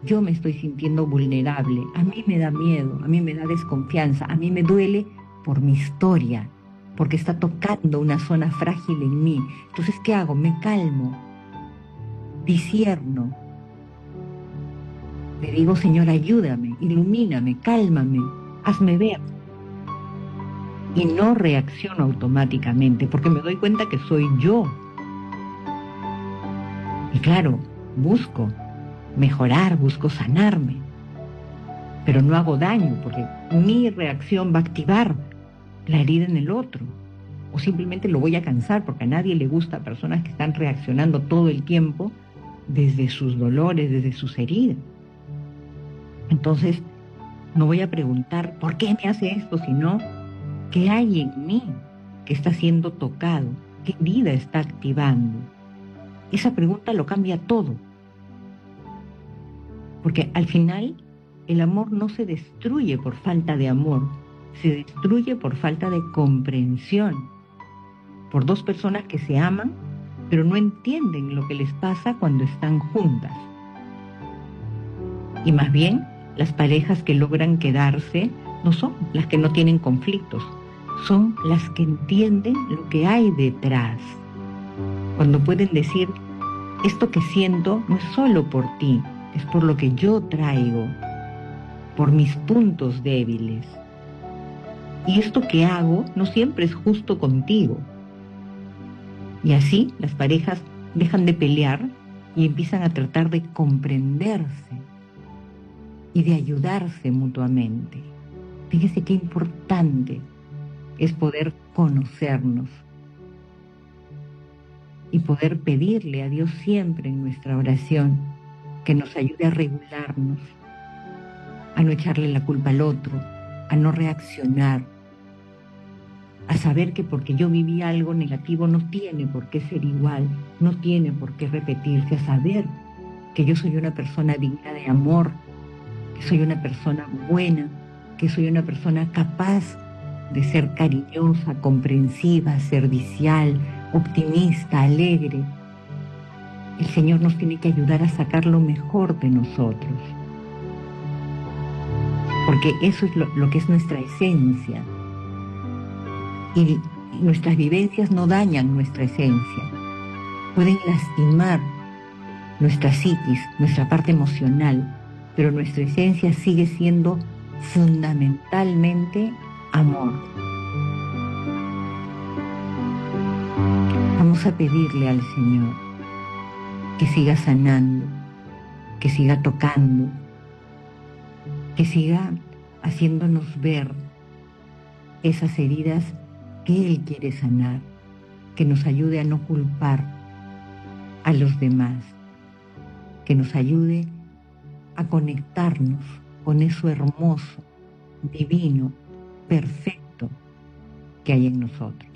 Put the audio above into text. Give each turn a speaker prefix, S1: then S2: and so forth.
S1: yo me estoy sintiendo vulnerable, a mí me da miedo, a mí me da desconfianza, a mí me duele por mi historia, porque está tocando una zona frágil en mí. Entonces, ¿qué hago? Me calmo, discierno, le digo, Señor, ayúdame, ilumíname, cálmame, hazme ver. Y no reacciono automáticamente, porque me doy cuenta que soy yo. Y claro, busco mejorar, busco sanarme, pero no hago daño, porque mi reacción va a activar la herida en el otro, o simplemente lo voy a cansar, porque a nadie le gusta a personas que están reaccionando todo el tiempo desde sus dolores, desde sus heridas. Entonces, no voy a preguntar por qué me hace esto, sino qué hay en mí que está siendo tocado, qué herida está activando. Esa pregunta lo cambia todo, porque al final el amor no se destruye por falta de amor, se destruye por falta de comprensión, por dos personas que se aman, pero no entienden lo que les pasa cuando están juntas. Y más bien, las parejas que logran quedarse no son las que no tienen conflictos, son las que entienden lo que hay detrás. Cuando pueden decir, esto que siento no es solo por ti, es por lo que yo traigo, por mis puntos débiles. Y esto que hago no siempre es justo contigo. Y así las parejas dejan de pelear y empiezan a tratar de comprenderse y de ayudarse mutuamente. Fíjese qué importante es poder conocernos y poder pedirle a Dios siempre en nuestra oración que nos ayude a regularnos, a no echarle la culpa al otro, a no reaccionar, a saber que porque yo viví algo negativo no tiene por qué ser igual, no tiene por qué repetirse, a saber que yo soy una persona digna de amor, que soy una persona buena, que soy una persona capaz de ser cariñosa, comprensiva, servicial, optimista, alegre. El Señor nos tiene que ayudar a sacar lo mejor de nosotros, porque eso es lo que es nuestra esencia. Y nuestras vivencias no dañan nuestra esencia, pueden lastimar nuestra psiquis, nuestra parte emocional, pero nuestra esencia sigue siendo fundamentalmente amor. Vamos a pedirle al Señor que siga sanando, que siga tocando, que siga haciéndonos ver esas heridas que Él quiere sanar, que nos ayude a no culpar a los demás, que nos ayude a conectarnos con eso hermoso, divino, perfecto que hay en nosotros.